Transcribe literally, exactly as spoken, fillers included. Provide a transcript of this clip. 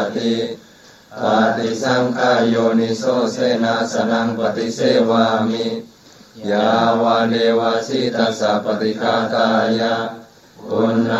ติปฏิสังขายโยนิโสเสนาสนังปฏิเสวามิยาวาเดวาสิตัสสะปฏิฆาตายะคุณ